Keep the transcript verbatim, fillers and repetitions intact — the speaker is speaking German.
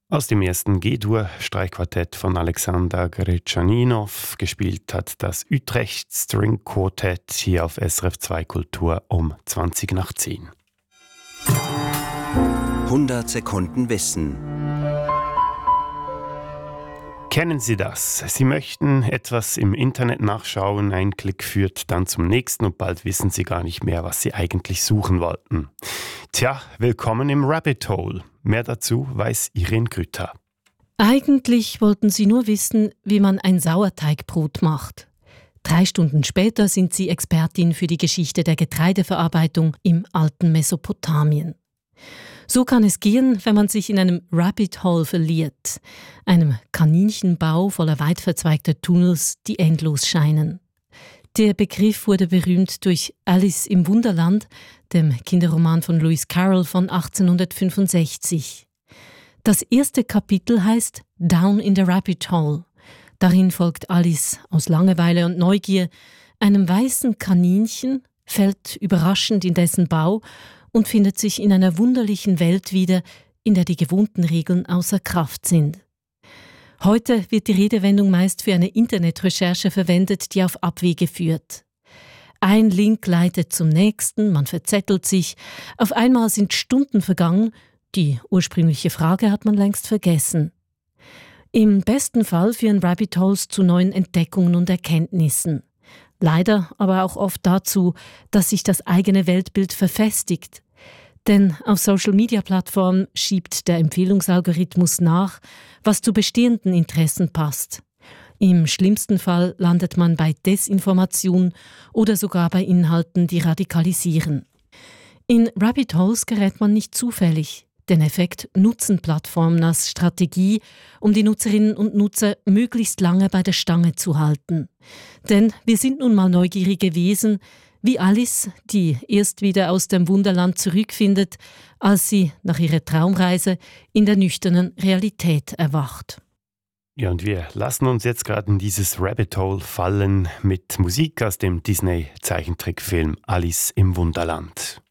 Aus dem ersten G-Dur-Streichquartett von Alexander Gretschaninow, gespielt hat das Utrecht String Quartett hier auf S R F zwei Kultur um zwanzig nach zehn. hundert Sekunden Wissen. Kennen Sie das? Sie möchten etwas im Internet nachschauen, ein Klick führt dann zum nächsten und bald wissen Sie gar nicht mehr, was Sie eigentlich suchen wollten. Tja, willkommen im Rabbit Hole. Mehr dazu weiß Irene Grütter. Eigentlich wollten sie nur wissen, wie man ein Sauerteigbrot macht. Drei Stunden später sind sie Expertin für die Geschichte der Getreideverarbeitung im alten Mesopotamien. So kann es gehen, wenn man sich in einem Rabbit Hole verliert, einem Kaninchenbau voller weit verzweigter Tunnels, die endlos scheinen. Der Begriff wurde berühmt durch Alice im Wunderland, dem Kinderroman von Lewis Carroll von achtzehnhundertfünfundsechzig. Das erste Kapitel heißt Down in the Rabbit Hole. Darin folgt Alice aus Langeweile und Neugier einem weißen Kaninchen, fällt überraschend in dessen Bau und findet sich in einer wunderlichen Welt wieder, in der die gewohnten Regeln außer Kraft sind. Heute wird die Redewendung meist für eine Internetrecherche verwendet, die auf Abwege führt. Ein Link leitet zum nächsten, man verzettelt sich, auf einmal sind Stunden vergangen, die ursprüngliche Frage hat man längst vergessen. Im besten Fall führen Rabbit Holes zu neuen Entdeckungen und Erkenntnissen. Leider aber auch oft dazu, dass sich das eigene Weltbild verfestigt. Denn auf Social-Media-Plattformen schiebt der Empfehlungsalgorithmus nach, was zu bestehenden Interessen passt. Im schlimmsten Fall landet man bei Desinformation oder sogar bei Inhalten, die radikalisieren. In Rabbit Holes gerät man nicht zufällig. Den Effekt nutzen Plattformen als Strategie, um die Nutzerinnen und Nutzer möglichst lange bei der Stange zu halten. Denn wir sind nun mal neugierige Wesen, wie Alice, die erst wieder aus dem Wunderland zurückfindet, als sie nach ihrer Traumreise in der nüchternen Realität erwacht. Ja, und wir lassen uns jetzt gerade in dieses Rabbit Hole fallen mit Musik aus dem Disney-Zeichentrickfilm Alice im Wunderland.